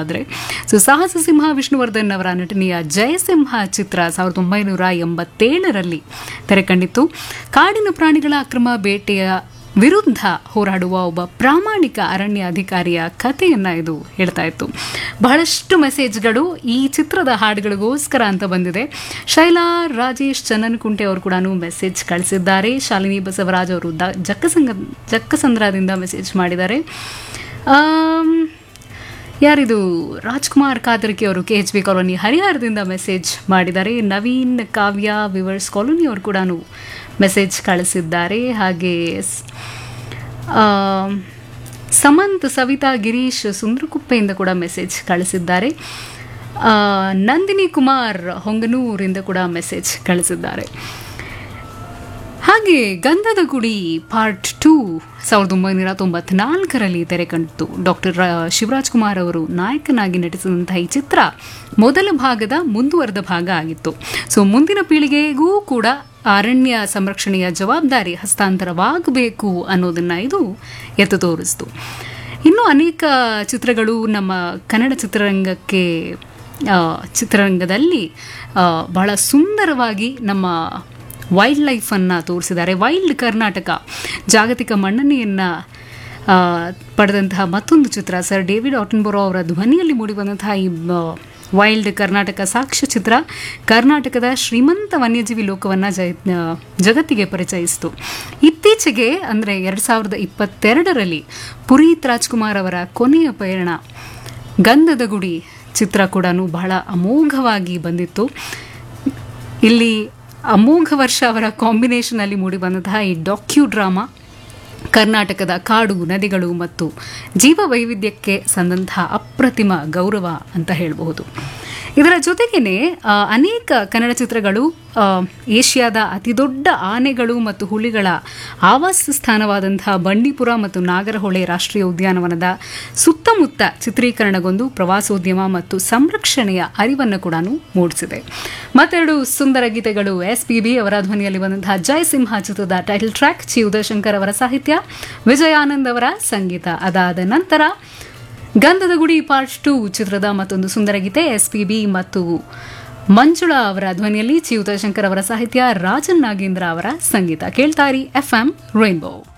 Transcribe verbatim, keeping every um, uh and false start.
ಹೇಳೋದಾದರೆ. ಸೊ ಸಾಹಸ ಸಿಂಹ ವಿಷ್ಣುವರ್ಧನ್ ಅವರ ನಟನೆಯ ಜಯಸಿಂಹ ಚಿತ್ರ ಸಾವಿರದ ಒಂಬೈನೂರ ಎಂಬತ್ತೇಳರಲ್ಲಿ ತೆರೆ ಕಂಡಿತ್ತು. ಕಾಡಿನ ಪ್ರಾಣಿಗಳ ಅಕ್ರಮ ಬೇಟೆಯ ವಿರುದ್ಧ ಹೋರಾಡುವ ಒಬ್ಬ ಪ್ರಾಮಾಣಿಕ ಅರಣ್ಯ ಅಧಿಕಾರಿಯ ಕಥೆಯನ್ನು ಇದು ಹೇಳ್ತಾ ಇತ್ತು. ಬಹಳಷ್ಟು ಮೆಸೇಜ್ಗಳು ಈ ಚಿತ್ರದ ಹಾಡುಗಳಿಗೋಸ್ಕರ ಅಂತ ಬಂದಿದೆ. ಶೈಲಾ ರಾಜೇಶ್ ಚನ್ನನಕುಂಟೆ ಅವರು ಕೂಡ ಮೆಸೇಜ್ ಕಳಿಸಿದ್ದಾರೆ. ಶಾಲಿನಿ ಬಸವರಾಜ್ ಅವರು ದ ಜಕ್ಕಸಂಗ ಜಕ್ಕಸಂದ್ರದಿಂದ ಮೆಸೇಜ್ ಮಾಡಿದ್ದಾರೆ. ಯಾರಿದು ರಾಜ್ಕುಮಾರ್ ಕಾತರ್ಕಿ ಅವರು K H B colony ಹರಿಹರದಿಂದ message ಮಾಡಿದ್ದಾರೆ. ನವೀನ್ ಕಾವ್ಯ ವಿವರ್ಸ್ ಕಾಲೋನಿ ಅವರು ಕೂಡ ಮೆಸೇಜ್ ಕಳಿಸಿದ್ದಾರೆ. ಹಾಗೆ ಸಮಂತ್ ಸವಿತಾ ಗಿರೀಶ್ ಸುಂದ್ರಕುಪ್ಪೆಯಿಂದ ಕೂಡ ಮೆಸೇಜ್ ಕಳಿಸಿದ್ದಾರೆ. ನಂದಿನಿ ಕುಮಾರ್ ಹೊಂಗನೂರಿಂದ ಕೂಡ ಮೆಸೇಜ್ ಕಳಿಸಿದ್ದಾರೆ. ಹಾಗೆ ಗಂಧದ ಗುಡಿ ಪಾರ್ಟ್ ಟೂ ಸಾವಿರದ ಒಂಬೈನೂರ ತೊಂಬತ್ನಾಲ್ಕರಲ್ಲಿ ತೆರೆ ಕಂಡಿತು. ಡಾಕ್ಟರ್ ಶಿವರಾಜ್ ಕುಮಾರ್ ಅವರು ನಾಯಕನಾಗಿ ನಟಿಸಿದಂತಹ ಈ ಚಿತ್ರ ಮೊದಲ ಭಾಗದ ಮುಂದುವರೆದ ಭಾಗ ಆಗಿತ್ತು. ಸೊ ಮುಂದಿನ ಪೀಳಿಗೆಗೂ ಕೂಡ ಅರಣ್ಯ ಸಂರಕ್ಷಣೆಯ ಜವಾಬ್ದಾರಿ ಹಸ್ತಾಂತರವಾಗಬೇಕು ಅನ್ನೋದನ್ನು ಇದು ಎತ್ತು ತೋರಿಸಿತು. ಇನ್ನೂ ಅನೇಕ ಚಿತ್ರಗಳು ನಮ್ಮ ಕನ್ನಡ ಚಿತ್ರರಂಗಕ್ಕೆ ಚಿತ್ರರಂಗದಲ್ಲಿ ಬಹಳ ಸುಂದರವಾಗಿ ನಮ್ಮ ವೈಲ್ಡ್ ಲೈಫನ್ನು ತೋರಿಸಿದ್ದಾರೆ. ವೈಲ್ಡ್ ಕರ್ನಾಟಕ ಜಾಗತಿಕ ಮನ್ನಣೆಯನ್ನು ಪಡೆದಂತಹ ಮತ್ತೊಂದು ಚಿತ್ರ. ಸರ್ ಡೇವಿಡ್ ಆಟನ್ಬರೋ ಅವರ ಧ್ವನಿಯಲ್ಲಿ ಮೂಡಿಬಂದಂತಹ ಈ ವೈಲ್ಡ್ ಕರ್ನಾಟಕ ಸಾಕ್ಷ್ಯ ಚಿತ್ರ ಕರ್ನಾಟಕದ ಶ್ರೀಮಂತ ವನ್ಯಜೀವಿ ಲೋಕವನ್ನು ಜಗತ್ತಿಗೆ ಪರಿಚಯಿಸಿತು. ಇತ್ತೀಚೆಗೆ ಅಂದರೆ ಎರಡು ಸಾವಿರದ ಇಪ್ಪತ್ತೆರಡರಲ್ಲಿ ಪುನೀತ್ ರಾಜ್ಕುಮಾರ್ ಅವರ ಕೊನೆಯ ಪಯಣ ಗಂಧದ ಗುಡಿ ಚಿತ್ರ ಕೂಡ ಬಹಳ ಅಮೋಘವಾಗಿ ಬಂದಿತ್ತು. ಇಲ್ಲಿ ಅಮೋಘ ವರ್ಷ ಅವರ ಕಾಂಬಿನೇಷನಲ್ಲಿ ಮೂಡಿಬಂದಂತಹ ಈ ಡಾಕ್ಯೂ ಡ್ರಾಮಾ ಕರ್ನಾಟಕದ ಕಾಡು, ನದಿಗಳು ಮತ್ತು ಜೀವ ವೈವಿಧ್ಯಕ್ಕೆ ಸಂದಂತಹ ಅಪ್ರತಿಮ ಗೌರವ ಅಂತ ಹೇಳಬಹುದು. ಇದರ ಜೊತೆಗೇನೆ ಅನೇಕ ಕನ್ನಡ ಚಿತ್ರಗಳು ಏಷ್ಯಾದ ಅತಿದೊಡ್ಡ ಆನೆಗಳು ಮತ್ತು ಹುಲಿಗಳ ಆವಾಸ ಸ್ಥಾನವಾದಂತಹ ಬಂಡೀಪುರ ಮತ್ತು ನಾಗರಹೊಳೆ ರಾಷ್ಟ್ರೀಯ ಉದ್ಯಾನವನದ ಸುತ್ತಮುತ್ತ ಚಿತ್ರೀಕರಣಗೊಂಡು ಪ್ರವಾಸೋದ್ಯಮ ಮತ್ತು ಸಂರಕ್ಷಣೆಯ ಅರಿವನ್ನು ಕೂಡ ಮೂಡಿಸಿದೆ. ಮತ್ತೆರಡು ಸುಂದರ ಗೀತೆಗಳು. ಎಸ್ ಪಿ ಬಿ ಅವರ ಧ್ವನಿಯಲ್ಲಿ ಬಂದಂತಹ ಜಯಸಿಂಹ ಚಿತ್ರದ ಟೈಟಲ್ ಟ್ರ್ಯಾಕ್, ಚಿ ಉದಯಶಂಕರ್ ಅವರ ಸಾಹಿತ್ಯ, ವಿಜಯಾನಂದ್ ಅವರ ಸಂಗೀತ. ಅದಾದ ನಂತರ ಗಂಧದ ಗುಡಿ ಪಾರ್ಟ್ ಟೂ ಚಿತ್ರದ ಮತ್ತೊಂದು ಸುಂದರ ಗೀತೆ, ಎಸ್ ಪಿ ಬಿ ಮತ್ತು ಮಂಜುಳಾ ಅವರ ಧ್ವನಿಯಲ್ಲಿ, ಚಿ ಉದಯಶಂಕರ್ ಅವರ ಸಾಹಿತ್ಯ, ರಾಜನ್ ನಾಗೇಂದ್ರ ಅವರ ಸಂಗೀತ. ಕೇಳ್ತಾರಿ ಎಫ್ ಎಂ ರೈನ್ಬೋ.